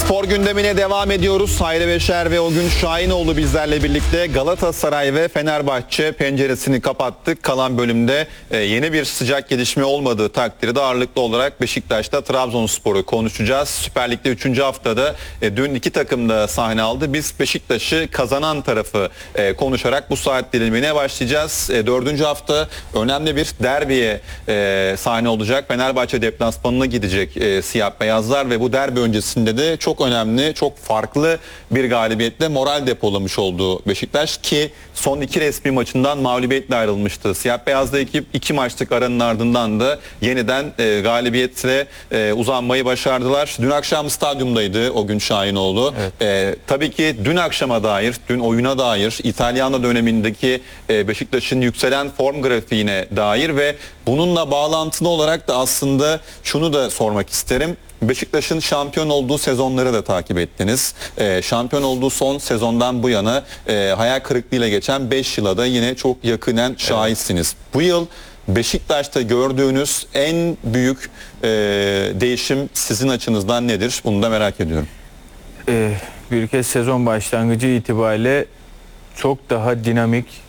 Spor gündemine devam ediyoruz. Hayri Beşer ve Ogün Şahinoğlu bizlerle birlikte. Galatasaray ve Fenerbahçe penceresini kapattık. Kalan bölümde yeni bir sıcak gelişme olmadığı takdirde ağırlıklı olarak Beşiktaş'ta Trabzonspor'u konuşacağız. Süper Lig'de 3. haftada dün iki takım da sahne aldı. Biz Beşiktaş'ı kazanan tarafı konuşarak bu saat dilimine başlayacağız. 4. hafta önemli bir derbiye sahne olacak. Fenerbahçe deplasmanına gidecek siyah beyazlar ve bu derbi öncesinde de çok önemli, çok farklı bir galibiyetle moral depolamış oldu Beşiktaş ki son 2 resmi maçından mağlubiyetle ayrılmıştı. Siyah beyazlı ekip 2 maçlık aranın ardından da yeniden galibiyetle uzanmayı başardılar. Dün akşam stadyumdaydı Ogün Şahinoğlu. Evet. Tabii ki dün akşama dair, dün oyuna dair, İtalyanla dönemindeki Beşiktaş'ın yükselen form grafiğine dair ve bununla bağlantılı olarak da aslında şunu da sormak isterim. Beşiktaş'ın şampiyon olduğu sezonları da takip ettiniz. Şampiyon olduğu son sezondan bu yana hayal kırıklığıyla geçen 5 yıla da yine çok yakinen şahitsiniz. Evet. Bu yıl Beşiktaş'ta gördüğünüz en büyük değişim sizin açınızdan nedir? Bunu da merak ediyorum. Bir kez sezon başlangıcı itibariyle çok daha dinamik,